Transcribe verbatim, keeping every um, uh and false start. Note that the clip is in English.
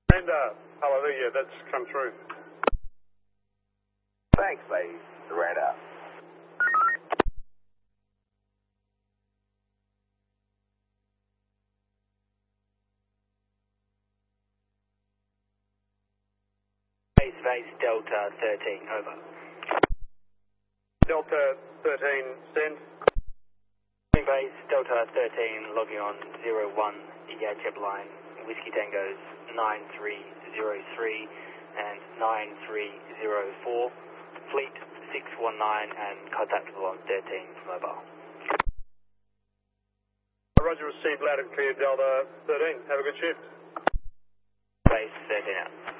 And, uh, hallelujah, that's come through. Thanks, base. Radar. Base, base, Delta thirteen, over. Delta thirteen, send. Base, Delta thirteen, logging on zero one, Yacheb line, Whiskey Tangos nine three zero three and nine three zero four, Fleet six one nine and contactable on thirteen for mobile. Roger, received loud and clear, Delta thirteen. Have a good shift. Base thirteen out.